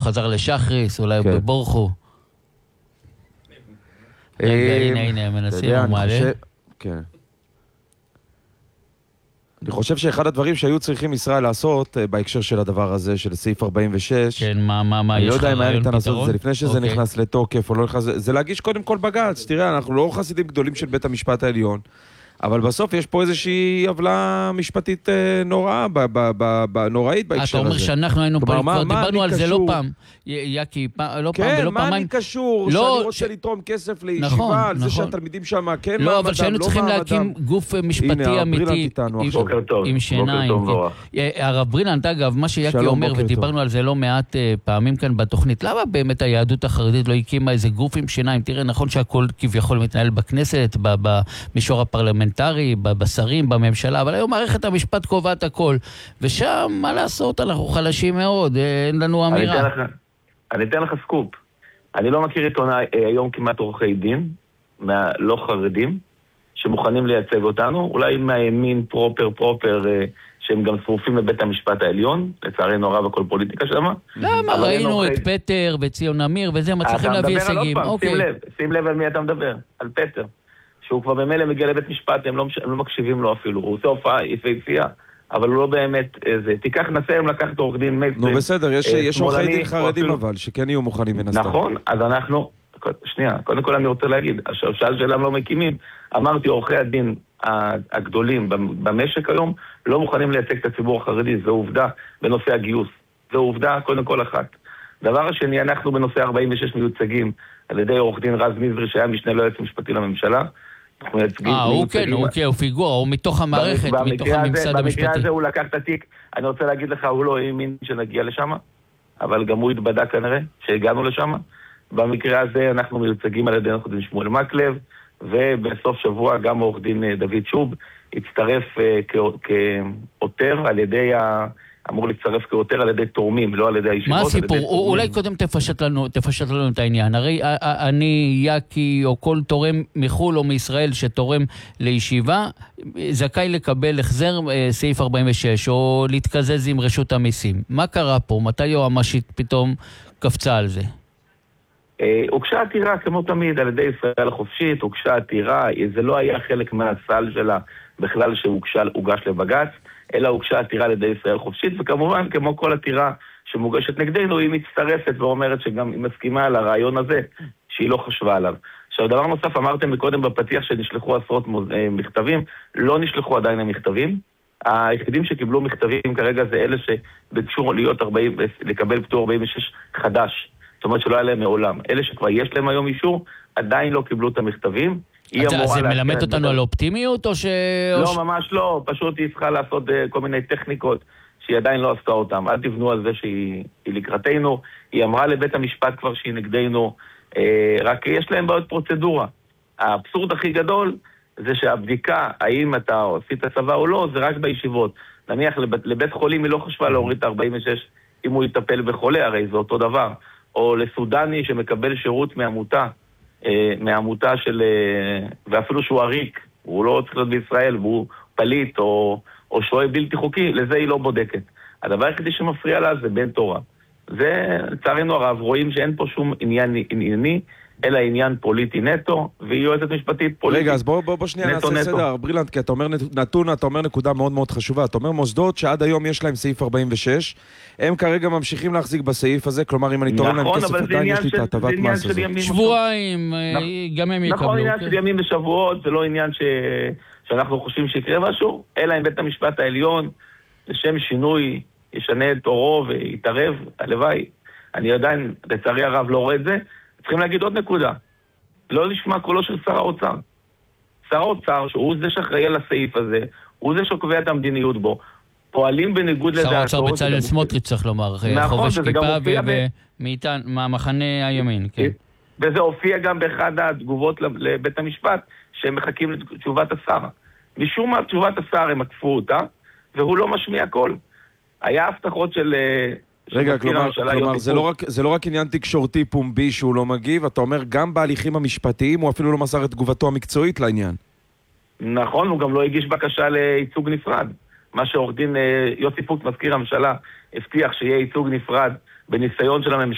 חזר לשחריס, אולי הוא בבורחו. הנה, מנסים, הוא מעלה. כן. אני חושב שאחד הדברים שהיו צריכים ישראל לעשות בהקשר של הדבר הזה, של סעיף 46, כן, מה אני לא יודע אם היה ניתן לעשות את זה לפני שזה נכנס לתוקף או לא נכנס, זה להגיש קודם כל בג"ץ. תראה, אנחנו לא חסידים גדולים של בית המשפט העליון, אבל בסוף יש פה איזושהי עוולה משפטית נוראית בהקשר הזה. אתה אומר שאנחנו היינו פה, כבר דיברנו על זה לא פעם. יקי, לא פעם ולא פעמיים. כן, מה אני קשור? שאני רוצה לתרום כסף לישיבה, על זה שהתלמידים שם כן מעמדם, לא, אבל שהיינו צריכים להקים גוף משפטי אמיתי עם שיניים. הרב ברילנט, אגב, מה שיקי אומר, ודיברנו על זה לא מעט פעמים כאן בתוכנית, למה באמת היהדות החרדית לא הקימה איזה גוף עם שיניים? תראה, נכון שהכל כביכול מתנהל בכנסת, במישור הפרלמנטרי, בשרים, בממשלה, אבל היום מערכת המשפט קובעת הכל, ושם, מה לעשות, אנחנו חלשים מאוד, אין לנו אמירה. אני אתן לך סקופ. אני לא מכיר עיתונאי היום כמעט עורכי דין, לא חרדים, שמוכנים לייצג אותנו, אולי מהימין פרופר, שהם גם צרופים לבית המשפט העליון, לצערנו הרב הכל פוליטיקה שלמה. למה? ראינו את פטר וציון אמיר, וזה מצליחים להביא הישגים. שים לב על מי אתה מדבר, על פטר. שהוא כבר במילא מגיע לבית משפט, הם לא מקשיבים לו אפילו. הוא עושה הופעה יפהפייה, אבל הוא לא באמת איזה. תיקח נסיים לקחת עורך דין מת. נו בסדר, יש עורכי דין חרדים אבל, שכן יהיו מוכנים מנסתם. נכון, אז אנחנו, שנייה, קודם כל אני רוצה להגיד, השאלה שלהם לא מקימים, אמרתי עורכי הדין הגדולים במשק היום, לא מוכנים לייצג את הציבור החרדי, זו עובדה בנושא הגיוס. זו עובדה קודם כל אחת. דבר השני, אנחנו בנושא 46 מיוצגים על ידי עורך דין רז מזרי, שהיה משנה ליועץ המשפטי לממשלה. הוא פיגוע, הוא מתוך המערכת, מתוך הממסד המשפטי. במקרה הזה הוא לקח את התיק, אני רוצה להגיד לך, הוא לא האמין שנגיע לשם, אבל גם הוא התבדע כנראה, שהגענו לשם. במקרה הזה אנחנו מיוצגים על ידי עורך דין שמואל מקלב, ובסוף שבוע גם עורך דין דוד שוב הצטרף כעותר על ידי אמור להצטרף כעותר על ידי תורמים, לא על ידי הישיבות. מה הסיפור? אולי קודם תפשט לנו את העניין. הרי אני, יקי, או כל תורם מחול או מישראל שתורם לישיבה, זכאי לקבל החזר סעיף 46, או להתקזז עם רשות המיסים. מה קרה פה? מתי יועמשית פתאום קפצה על זה? הוגשה עתירה, כמו תמיד, על ידי ישראל החופשית, הוגשה עתירה, זה לא היה חלק מהסל שלה בכלל שהוגש לבג"ץ, אלא הוגשה עתירה על ידי ישראל חופשית, וכמובן, כמו כל עתירה שמוגשת נגדנו, היא מצטרפת ואומרת שגם היא מסכימה על הרעיון הזה, שהיא לא חשבה עליו. עכשיו, דבר נוסף, אמרתם מקודם בפתיח שנשלחו עשרות מכתבים, לא נשלחו עדיין המכתבים. היחידים שקיבלו מכתבים כרגע זה אלה שביקשו לקבל פטור 46 חדש. זאת אומרת שלא היה להם מעולם. אלה שכבר יש להם היום אישור, עדיין לא קיבלו את המכתבים. אז זה מלמד אותנו על אופטימיות או ש... לא, ממש לא. פשוט היא צריכה לעשות כל מיני טכניקות שהיא עדיין לא עשתה אותם. אל תבנו על זה שהיא לקראתנו. היא אמרה לבית המשפט כבר שהיא נגדנו. רק יש להם בעיות פרוצדורה. האבסורד הכי גדול זה שהבדיקה, האם אתה עשית צבא או לא, זה רק בישיבות. נניח לבית חולים היא לא חשבה להוריד את 46 אם הוא יטפל בחולה, הרי זה אותו דבר. או לסודני שמקבל שירות מהעמותה של, ואפילו שהוא עריק, הוא לא צריך להיות בישראל, והוא פליט או שוהה בלתי חוקי, לזה היא לא בודקת. הדבר היחידי שמפריע לה זה בן תורה. זה, לצערנו הרב, רואים שאין פה שום ענייני, אלא עניין פוליטי נטו, והיא יועצת משפטית פוליטית. רגע, אז בוא שנייה נעשה סדר, ברילנט, כי אתה אומר נתון, אתה אומר נקודה מאוד מאוד חשובה. אתה אומר מוסדות שעד היום יש להם סעיף 46, הם כרגע ממשיכים להחזיק בסעיף הזה, כלומר אם אני תורם להם כסף, עדיין יש לי את הטבת מס הזאת. שבועיים, גם הם יקבלו. נכון, עניין של ימים ושבועות, זה לא עניין שאנחנו חושבים שיקרה משהו, אלא אם בית המשפט העליון, לשם שינוי, ישנה את אורו ויתערב, הלוואי. אני עדיין, לצערי הרב, לא רואה את זה. צריכים להגיד עוד נקודה. לא לשמע קולו של שר האוצר. שר האוצר, שהוא זה שאחראי על הסעיף הזה, הוא זה שקובע את המדיניות בו. פועלים בניגוד לדעתו. שר האוצר בצלאל סמוטריץ' צריך לומר, חובש כיפה ומהמחנה הימין, כן. וזה הופיע גם באחד התגובות לבית המשפט, שהם מחכים לתשובת השר. משום מה תשובת השר הם עקפו אותה, והוא לא משמיע קול. היה הבטחות של... רגע, כלומר זה לא רק עניין תקשורתי פומבי שהוא לא מגיב, אתה אומר גם בהליכים המשפטיים הוא אפילו לא מסר את תגובתו המקצועית לעניין. נכון, הוא גם לא הגיש בקשה לייצוג נפרד. מה שעורך דין יוסי פוקס, מזכיר הממשלה, הבטיח שיהיה ייצוג נפרד בניסיון של הממשלה.